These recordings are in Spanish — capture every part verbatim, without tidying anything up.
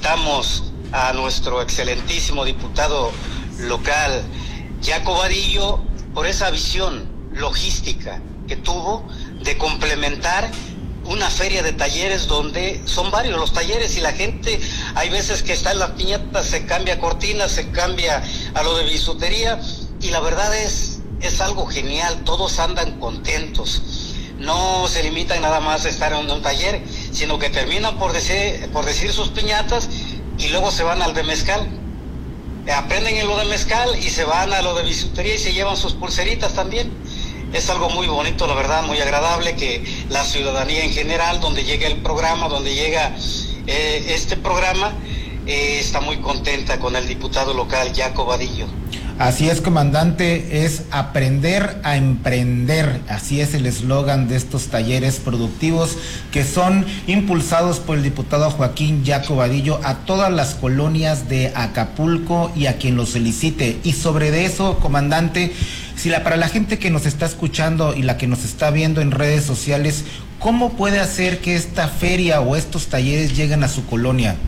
felicitamos a nuestro excelentísimo diputado local, Jaco Vadillo, por esa visión logística que tuvo de complementar una feria de talleres donde son varios los talleres y la gente, hay veces que está en las piñatas, se cambia cortinas, se cambia a lo de bisutería, y la verdad es, es algo genial, todos andan contentos, no se limitan nada más a estar en un taller, sino que terminan por decir, por decir sus piñatas y luego se van al de mezcal, aprenden en lo de mezcal y se van a lo de bisutería y se llevan sus pulseritas también. Es algo muy bonito, la verdad, muy agradable que la ciudadanía en general, donde llega el programa, donde llega eh, este programa, eh, está muy contenta con el diputado local, Jaco Vadillo. Así es, comandante, es aprender a emprender, así es el eslogan de estos talleres productivos que son impulsados por el diputado Joaquín Jaco Vadillo a todas las colonias de Acapulco y a quien lo solicite. Y sobre eso, comandante, si la, para la gente que nos está escuchando y la que nos está viendo en redes sociales, ¿cómo puede hacer que esta feria o estos talleres lleguen a su colonia?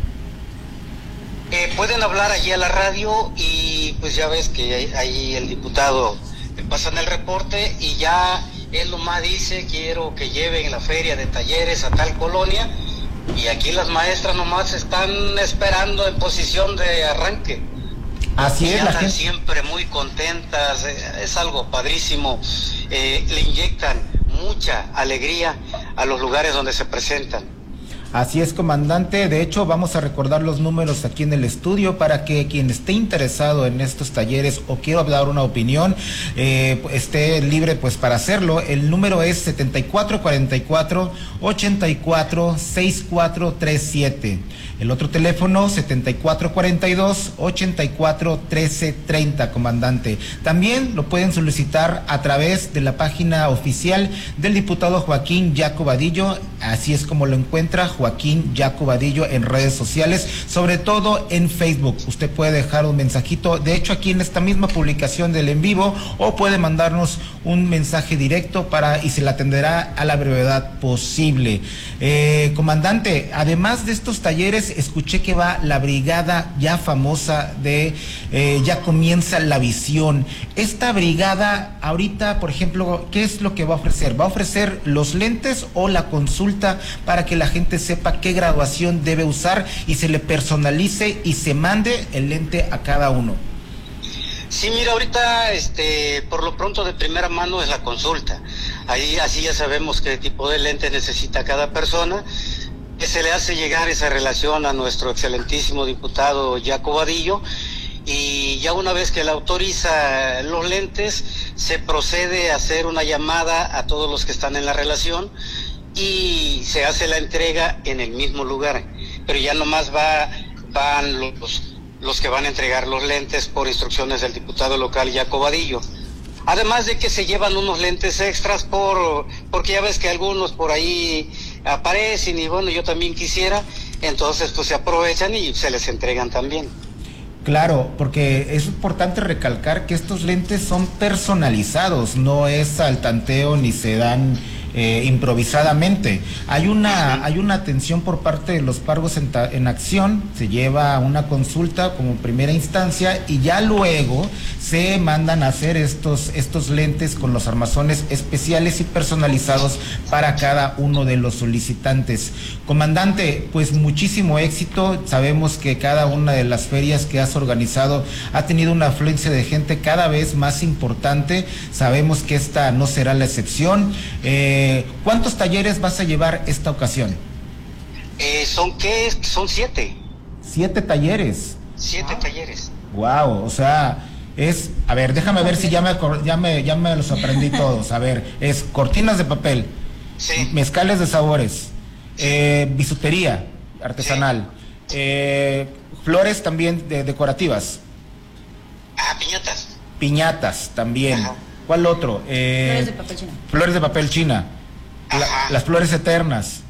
Eh, pueden hablar allí a la radio y pues ya ves que ahí, ahí el diputado le pasan el reporte y ya él nomás dice: quiero que lleven la feria de talleres a tal colonia, y aquí las maestras nomás están esperando en posición de arranque. Así y es, la gente siempre muy contentas, es algo padrísimo, eh, le inyectan mucha alegría a los lugares donde se presentan. Así es, comandante. De hecho, vamos a recordar los números aquí en el estudio para que quien esté interesado en estos talleres o quiera dar una opinión, eh, esté libre pues para hacerlo. El número es setenta y cuatro cuarenta y cuatro, ochenta y cuatro, sesenta y cuatro treinta y siete. El otro teléfono, setenta y cuatro cuarenta y dos, ochenta y cuatro trece treinta, comandante. También lo pueden solicitar a través de la página oficial del diputado Joaquín Jaco Vadillo. Así es como lo encuentra, Joaquín Jaco Vadillo, en redes sociales, sobre todo en Facebook. Usted puede dejar un mensajito, de hecho aquí en esta misma publicación del en vivo, o puede mandarnos un mensaje directo para y se le atenderá a la brevedad posible. Eh, comandante, además de estos talleres, escuché que va la brigada ya famosa de eh, Ya Comienza la Visión. Esta brigada ahorita, por ejemplo, ¿qué es lo que va a ofrecer? ¿Va a ofrecer los lentes o la consulta para que la gente sepa qué graduación debe usar y se le personalice y se mande el lente a cada uno? Sí, mira, ahorita este, por lo pronto de primera mano es la consulta. Ahí así ya sabemos qué tipo de lente necesita cada persona, que se le hace llegar esa relación a nuestro excelentísimo diputado Jaco Vadillo, y ya una vez que él autoriza los lentes, se procede a hacer una llamada a todos los que están en la relación y se hace la entrega en el mismo lugar, pero ya nomás va, van los, los que van a entregar los lentes por instrucciones del diputado local Jaco Vadillo. Además de que se llevan unos lentes extras por porque ya ves que algunos por ahí aparecen y bueno, yo también quisiera, entonces pues se aprovechan y se les entregan también. Claro, porque es importante recalcar que estos lentes son personalizados, no es al tanteo ni se dan eh, improvisadamente. Hay una hay una atención por parte de los Pargos en, ta, en acción, se lleva una consulta como primera instancia y ya luego se mandan a hacer estos estos lentes con los armazones especiales y personalizados para cada uno de los solicitantes. Comandante, pues muchísimo éxito. Sabemos que cada una de las ferias que has organizado ha tenido una afluencia de gente cada vez más importante. Sabemos que esta no será la excepción. Eh, ¿Cuántos talleres vas a llevar esta ocasión? Eh, ¿Son qué? Son siete. Siete talleres. Siete ah. talleres. Wow, o sea, es, a ver, déjame ver si ya me, ya me, ya me los aprendí todos. A ver, es cortinas de papel, sí. Mezcales de sabores, eh, bisutería artesanal, sí. eh, flores también de, decorativas. Ah, piñatas. Piñatas también. Ajá. ¿Cuál otro? Eh, flores de papel china. Flores de papel china. La, las flores eternas.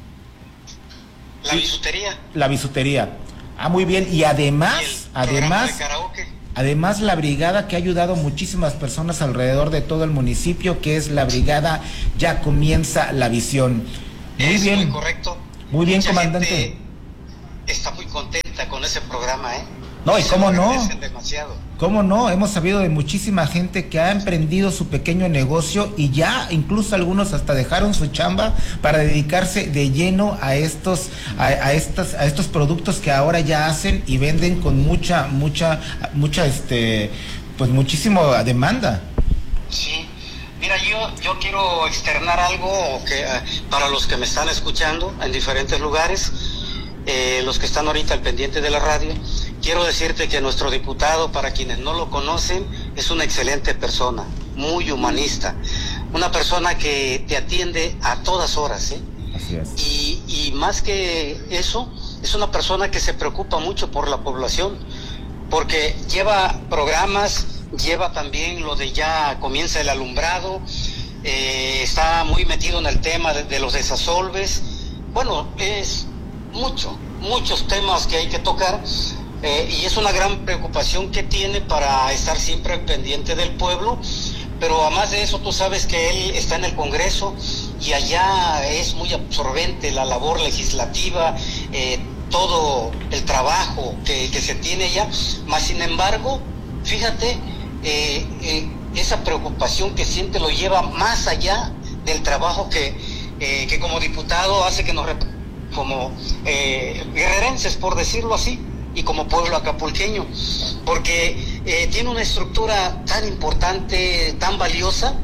La bisutería. La bisutería. Ah, muy bien. Y además, y además, además la brigada que ha ayudado muchísimas personas alrededor de todo el municipio, que es la brigada Ya Comienza la Visión. Muy es bien. Muy correcto. Muy bien, Mucha comandante. Gente está muy contenta éxito con ese programa, ¿eh? No, y cómo no, demasiado. cómo no, hemos sabido de muchísima gente que ha emprendido su pequeño negocio y ya incluso algunos hasta dejaron su chamba para dedicarse de lleno a estos, a, a estas, a estos productos que ahora ya hacen y venden con mucha, mucha, mucha, este, pues muchísima demanda. Sí. Mira, yo, yo quiero externar algo que, uh, para los que me están escuchando en diferentes lugares, eh, los que están ahorita al pendiente de la radio. Quiero decirte que nuestro diputado, para quienes no lo conocen, es una excelente persona, muy humanista, una persona que te atiende a todas horas, ¿eh? Así es. Y, y más que eso, es una persona que se preocupa mucho por la población, porque lleva programas, lleva también lo de ya comienza el alumbrado, eh, está muy metido en el tema de, de los desasolves. Bueno, es mucho, muchos temas que hay que tocar. Eh, y es una gran preocupación que tiene para estar siempre pendiente del pueblo, pero además de eso tú sabes que él está en el Congreso y allá es muy absorbente la labor legislativa, eh, todo el trabajo que, que se tiene allá, más sin embargo, fíjate, eh, eh, esa preocupación que siente lo lleva más allá del trabajo que, eh, que como diputado hace que nos como eh, guerrerenses, por decirlo así, y como pueblo acapulqueño, porque eh, tiene una estructura tan importante, tan valiosa,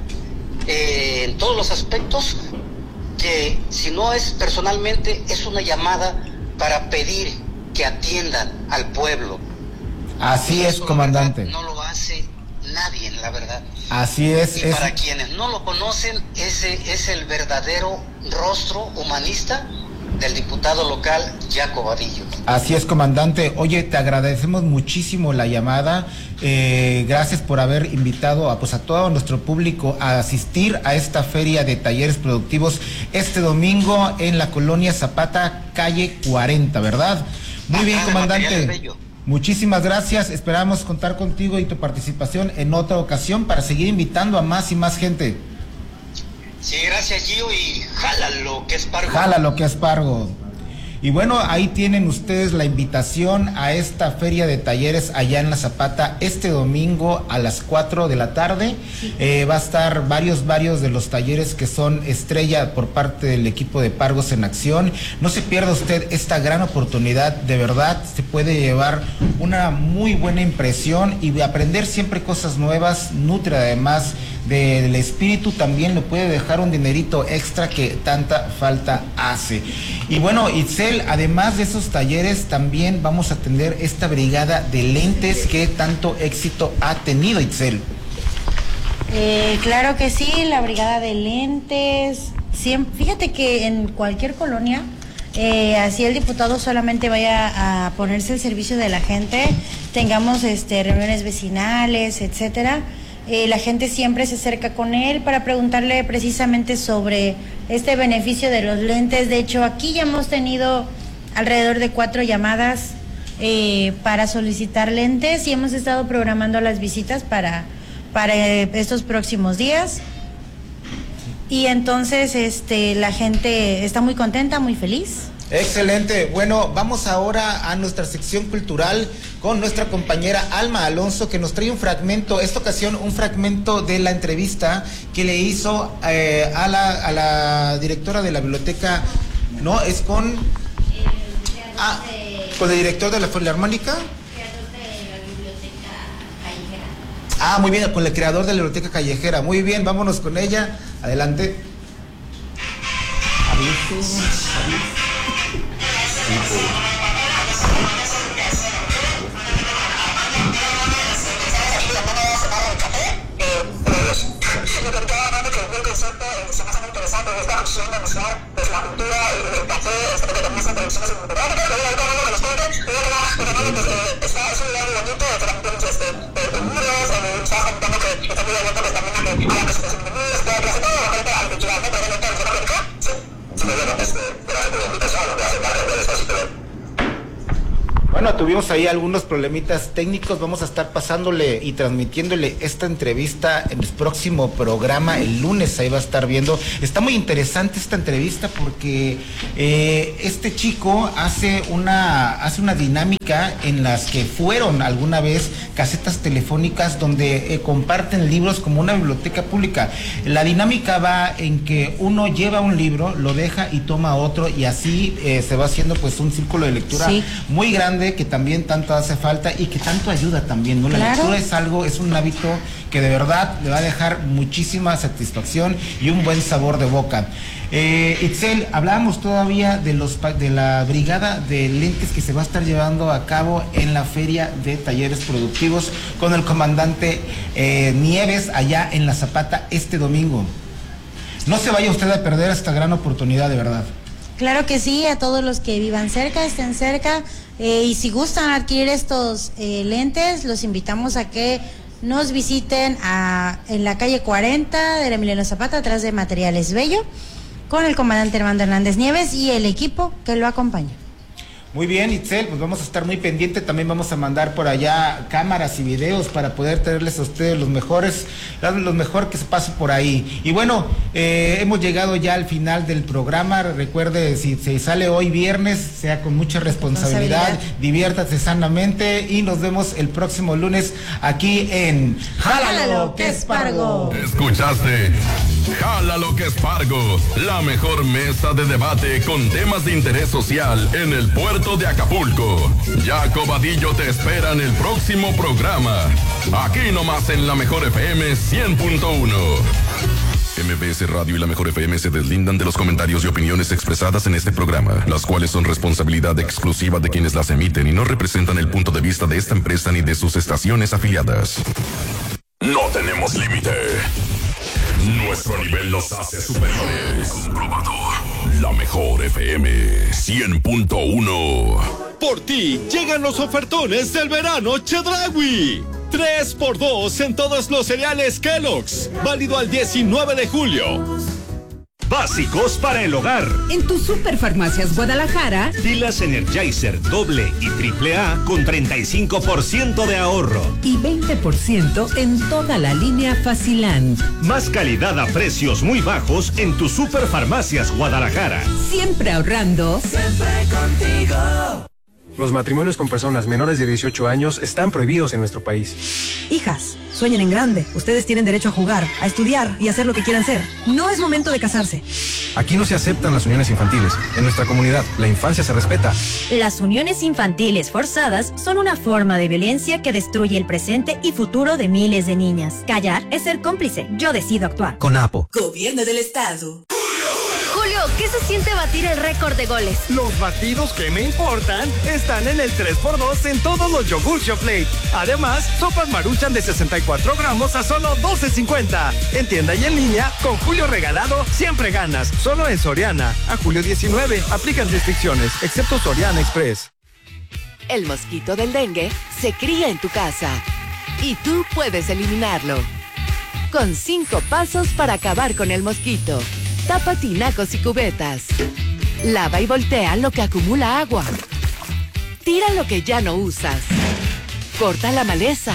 eh, en todos los aspectos, que si no es personalmente, es una llamada para pedir que atiendan al pueblo. Así es, comandante. No lo hace nadie, la verdad. Así es. Y es... para quienes no lo conocen, ese es el verdadero rostro humanista del diputado local, Jaco Vadillo. Así es, comandante. Oye, te agradecemos muchísimo la llamada. Eh, gracias por haber invitado a, pues, a todo nuestro público a asistir a esta feria de talleres productivos este domingo en la colonia Zapata, calle cuarenta, ¿verdad? Muy bien, comandante. Muchísimas gracias. Esperamos contar contigo y tu participación en otra ocasión para seguir invitando a más y más gente. Sí, gracias, Gio, y jálalo que es pargo. Jálalo que es pargo. Y bueno, ahí tienen ustedes la invitación a esta feria de talleres allá en La Zapata este domingo a las cuatro de la tarde. Sí. Eh, va a estar varios, varios de los talleres que son estrella por parte del equipo de Pargos en Acción. No se pierda usted esta gran oportunidad, de verdad, se puede llevar una muy buena impresión y aprender siempre cosas nuevas, nutre además del espíritu, también le puede dejar un dinerito extra que tanta falta hace. Y bueno, Itzel, además de esos talleres, también vamos a tener esta brigada de lentes que tanto éxito ha tenido, Itzel. Eh, claro que sí, la brigada de lentes. Siempre, fíjate que en cualquier colonia, eh, así el diputado solamente vaya a ponerse al servicio de la gente, tengamos este reuniones vecinales, etcétera. Eh, la gente siempre se acerca con él para preguntarle precisamente sobre este beneficio de los lentes. De hecho, aquí ya hemos tenido alrededor de cuatro llamadas eh, para solicitar lentes y hemos estado programando las visitas para, para eh, estos próximos días. Y entonces este, la gente está muy contenta, muy feliz. Excelente. Bueno, vamos ahora a nuestra sección cultural con nuestra compañera Alma Alonso, que nos trae un fragmento, esta ocasión un fragmento de la entrevista que le hizo eh, a, la, a la directora de la biblioteca, no, es con, ah, con el director de la Filarmónica. Ah, muy bien, con el creador de la biblioteca callejera. Muy bien, vámonos con ella. Adelante. Aviso, aviso. Bueno, tuvimos ahí algunos problemitas técnicos, vamos a estar pasándole y transmitiéndole esta entrevista en el próximo programa, el lunes, ahí va a estar viendo. Está muy interesante esta entrevista porque eh, este chico hace una, hace una dinámica en las que fueron alguna vez casetas telefónicas donde eh, comparten libros como una biblioteca pública. La dinámica va en que uno lleva un libro, lo deja y toma otro y así eh, se va haciendo pues un círculo de lectura sí. muy grande que también tanto hace falta y que tanto ayuda también, ¿no? La claro. lectura es algo, es un hábito que de verdad le va a dejar muchísima satisfacción y un buen sabor de boca. Eh, Itzel, hablábamos todavía de los de la brigada de lentes que se va a estar llevando a cabo en la Feria de Talleres Productivos con el comandante eh, Nieves allá en La Zapata este domingo. No se vaya usted a perder esta gran oportunidad, de verdad. Claro que sí, a todos los que vivan cerca, estén cerca, eh, y si gustan adquirir estos eh, lentes, los invitamos a que nos visiten a, en la calle cuarenta de Emiliano Zapata, atrás de Materiales Bello, con el comandante Armando Hernández Nieves y el equipo que lo acompaña. Muy bien, Itzel, pues vamos a estar muy pendientes, también vamos a mandar por allá cámaras y videos para poder traerles a ustedes los mejores, los mejor que se pase por ahí. Y bueno, eh, hemos llegado ya al final del programa. Recuerde, si se sale hoy viernes, sea con mucha responsabilidad, responsabilidad. Diviértase sanamente y nos vemos el próximo lunes aquí en Jálalo que es Pargo. ¿Escuchaste? Jálalo que es Pargo, la mejor mesa de debate con temas de interés social en el puerto de Acapulco. Jaco Vadillo te espera en el próximo programa. Aquí nomás en la Mejor F M cien punto uno. M B S Radio y la Mejor F M se deslindan de los comentarios y opiniones expresadas en este programa, las cuales son responsabilidad exclusiva de quienes las emiten y no representan el punto de vista de esta empresa ni de sus estaciones afiliadas. No tenemos límite. Nuestro nivel los hace superiores. Comprobado. La Mejor F M cien punto uno. Por ti llegan los ofertones del verano Chedraui. tres por dos en todos los cereales Kellogg's. Válido al diecinueve de julio. Básicos para el hogar. En tu Superfarmacias Guadalajara, pilas Energizer doble y triple A con treinta y cinco por ciento de ahorro. Y veinte por ciento en toda la línea Faciland. Más calidad a precios muy bajos en tu Superfarmacias Guadalajara. Siempre ahorrando. Siempre contigo. Los matrimonios con personas menores de dieciocho años están prohibidos en nuestro país. Hijas, sueñen en grande. Ustedes tienen derecho a jugar, a estudiar y a hacer lo que quieran ser. No es momento de casarse. Aquí no se aceptan las uniones infantiles. En nuestra comunidad, la infancia se respeta. Las uniones infantiles forzadas son una forma de violencia que destruye el presente y futuro de miles de niñas. Callar es ser cómplice. Yo decido actuar. CONAPO. Gobierno del Estado. Julio, ¿qué se siente batir el récord de goles? Los batidos que me importan están en el tres por dos en todos los yogur Plate. Además, sopas Maruchan de sesenta y cuatro gramos a solo doce cincuenta. En tienda y en línea, con Julio regalado, siempre ganas. Solo en Soriana. A julio diecinueve, aplican restricciones, excepto Soriana Express. El mosquito del dengue se cría en tu casa y tú puedes eliminarlo. Con cinco pasos para acabar con el mosquito. Tapa tinacos y cubetas. Lava y voltea lo que acumula agua. Tira lo que ya no usas. Corta la maleza.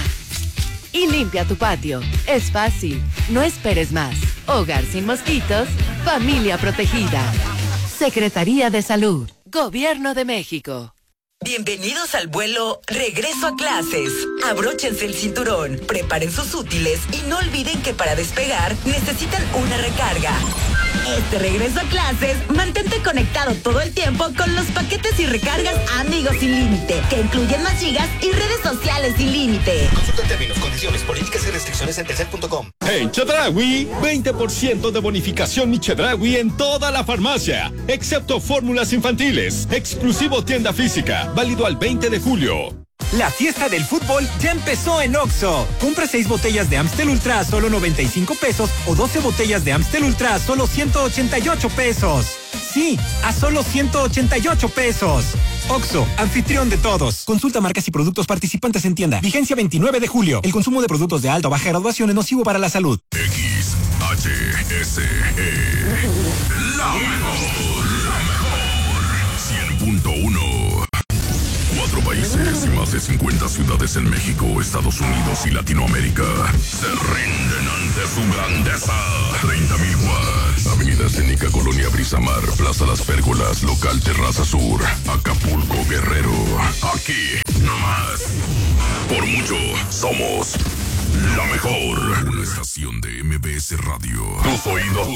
Y limpia tu patio. Es fácil. No esperes más. Hogar sin mosquitos. Familia protegida. Secretaría de Salud. Gobierno de México. Bienvenidos al vuelo Regreso a Clases. Abróchense el cinturón, preparen sus útiles y no olviden que para despegar necesitan una recarga. Este regreso a clases, mantente conectado todo el tiempo con los paquetes y recargas Amigos Sin Límite, que incluyen más gigas y redes sociales sin límite. Consulta términos, condiciones, políticas y restricciones en telcel punto com. En Chedraui, veinte por ciento de bonificación Mi Chedraui en toda la farmacia, excepto fórmulas infantiles. Exclusivo tienda física, válido al veinte de julio. La fiesta del fútbol ya empezó en Oxxo. Compra seis botellas de Amstel Ultra a solo noventa y cinco pesos o doce botellas de Amstel Ultra a solo ciento ochenta y ocho pesos. Sí, a solo ciento ochenta y ocho pesos. Oxxo, anfitrión de todos. Consulta marcas y productos participantes en tienda. Vigencia veintinueve de julio. El consumo de productos de alta o baja graduación es nocivo para la salud. X H S E. La mejor, la mejor. cien punto uno. Cuatro países. países y más de cincuenta ciudades en México, Estados Unidos y Latinoamérica se rinden ante su grandeza. treinta mil watts. Avenida Escénica, Colonia Brisamar, Plaza Las Pérgolas, Local Terraza Sur, Acapulco, Guerrero. Aquí, no más. Por mucho, somos la mejor. Una estación de M B S Radio. Tus oídos